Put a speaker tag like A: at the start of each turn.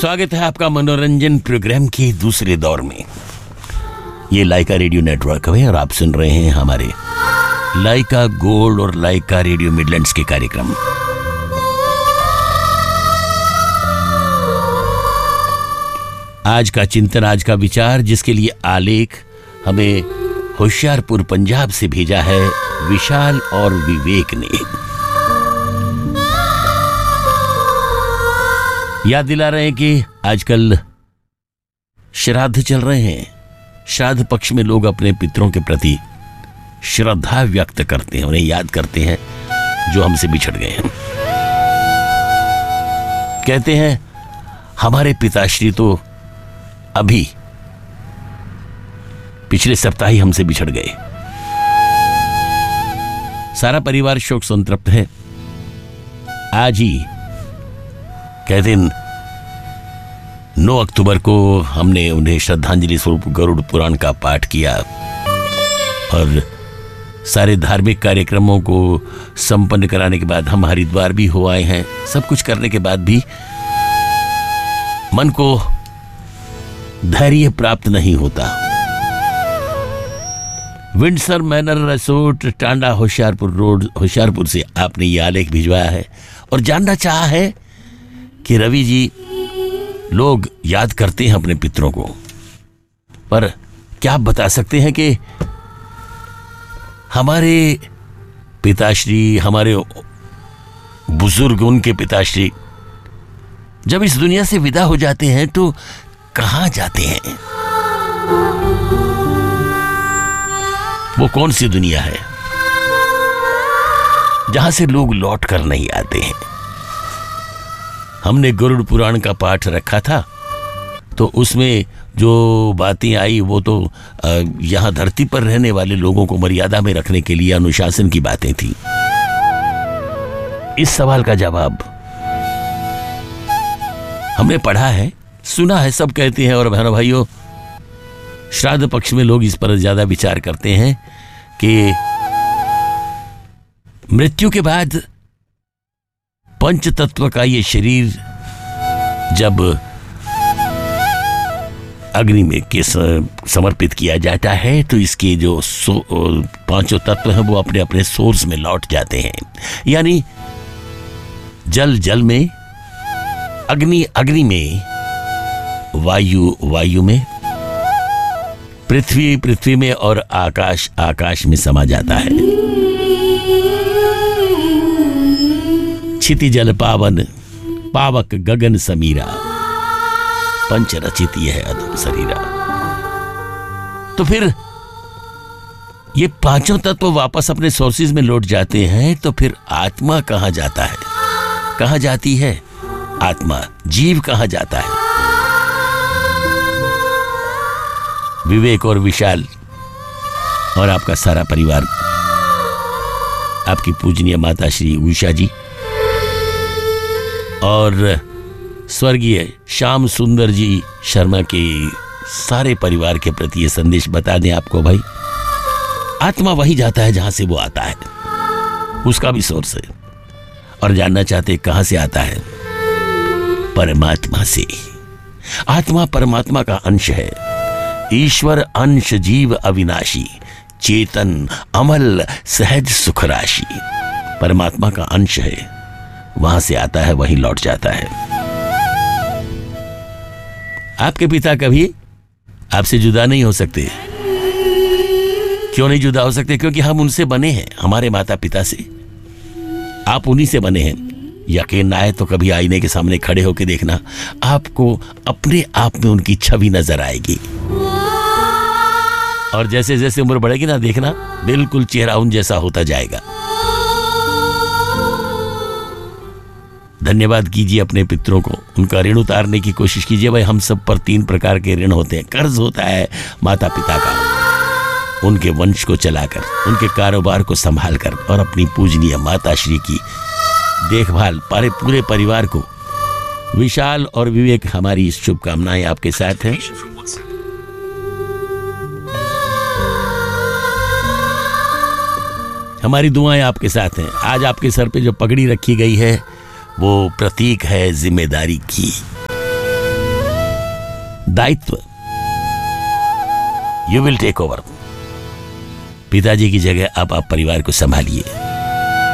A: स्वागत है आपका मनोरंजन प्रोग्राम के दूसरे दौर में। ये लाइका रेडियो नेटवर्क है और आप सुन रहे हैं हमारे लाइका गोल्ड और लाइका रेडियो मिडलैंड्स के कार्यक्रम। आज का चिंतन, आज का विचार, जिसके लिए आलेख हमें होशियारपुर पंजाब से भेजा है विशाल और विवेक ने। याद दिला रहे हैं कि आजकल श्राद्ध चल रहे हैं। श्राद्ध पक्ष में लोग अपने पितरों के प्रति श्रद्धा व्यक्त करते हैं, उन्हें याद करते हैं जो हमसे बिछड़ गए हैं। कहते हैं हमारे पिताश्री तो अभी पिछले सप्ताह ही हमसे बिछड़ गए। सारा परिवार शोक संतप्त है। आज ही कहते हैं 9 अक्टूबर को हमने उन्हें श्रद्धांजलि स्वरूप गरुड़ पुराण का पाठ किया और सारे धार्मिक कार्यक्रमों को संपन्न कराने के बाद हम हरिद्वार भी हो आए हैं। सब कुछ करने के बाद भी मन को धैर्य प्राप्त नहीं होता। Windsor manner resort, Tanda, Hoshiarpur road, Hoshiarpur से आपने ये आलेख भिजवाया है और जानना चाहा है कि रवि जी, लोग याद करते हैं अपने पितरों को, पर क्या आप बता सकते हैं कि हमारे पिताश्री, हमारे बुजुर्ग, उनके पिताश्री जब इस दुनिया से विदा हो जाते हैं तो कहां जाते हैं? वो कौन सी दुनिया है जहां से लोग लौट कर नहीं आते हैं? हमने गरुड़ पुराण का पाठ रखा था तो उसमें जो बातें आई वो तो यहां धरती पर रहने वाले लोगों को मर्यादा में रखने के लिए अनुशासन की बातें थी। इस सवाल का जवाब हमने पढ़ा है, सुना है, सब कहते हैं। और बहनों भाइयों, श्राद्ध पक्ष में लोग इस पर ज्यादा विचार करते हैं कि मृत्यु के बाद पंच तत्व का ये शरीर जब अग्नि में के समर्पित किया जाता है तो इसके जो 5 तत्व हैं वो अपने अपने सोर्स में लौट जाते हैं। यानी जल जल में, अग्नि अग्नि में, वायु वायु में, पृथ्वी पृथ्वी में और आकाश आकाश में समा जाता है। क्षिति जल पावन, पावक गगन समीरा, पंच रचित यह है अधम शरीरा। तो फिर ये 5 तत्व वापस अपने सोर्सेज में लौट जाते हैं तो फिर आत्मा कहां जाता है? कहां जाती है आत्मा? जीव कहां जाता है? विवेक और विशाल और आपका सारा परिवार, आपकी पूजनीय माता श्री उषा जी और स्वर्गीय श्याम सुंदर जी शर्मा के सारे परिवार के प्रति ये संदेश बता दें आपको, भाई आत्मा वही जाता है जहां से वो आता है, उसका भी सोर्स है। और जानना चाहते कहां से आता है? परमात्मा से। आत्मा परमात्मा का अंश है। ईश्वर अंश जीव अविनाशी, चेतन अमल सहज सुख राशि। परमात्मा का अंश है, वहां से आता है, वहीं लौट जाता है। आपके पिता कभी आपसे जुदा नहीं हो सकते। क्यों नहीं जुदा हो सकते? क्योंकि हम उनसे बने हैं, हमारे माता पिता से। आप उन्हीं से बने हैं। यकीन ना आए तो कभी आईने के सामने खड़े होकर देखना, आपको अपने आप में उनकी छवि नजर आएगी। और जैसे जैसे उम्र बढ़ेगी ना, देखना बिल्कुल चेहरा उन जैसा होता जाएगा। धन्यवाद कीजिए अपने पितरों को, उनका ऋण उतारने की कोशिश कीजिए। भाई हम सब पर 3 प्रकार के ऋण होते हैं। कर्ज होता है माता पिता का, उनके वंश को चलाकर, उनके कारोबार को संभाल कर और अपनी पूजनीय माता श्री की देखभाल पूरे परिवार को। विशाल और विवेक, हमारी इस शुभकामनाएं आपके साथ हैं। हमारी दुआएं आपके साथ हैं। आज आपके सर पे जो पगड़ी रखी गई है वो प्रतीक है जिम्मेदारी की। दायित्व, यू विल टेक ओवर। पिताजी की जगह अब आप परिवार को संभालिए।